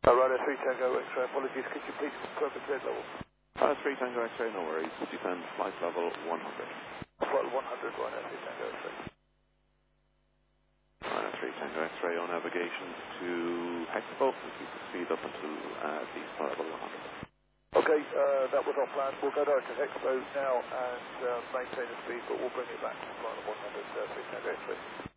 Ryder 3 Tango X-ray, apologies, could you please confirm the Z level? 3 Tango X-ray, no worries. Descend flight level 100. Flight 100, Ryder 3 Tango X-ray. Ryder 3 Tango X-ray on navigation to Hexpo. Keep the speed up until descend level 100. Okay, that was our plan. We'll go direct to Hexpo now and maintain the speed, but we'll bring it back to flight 100, 3 Tango X-ray.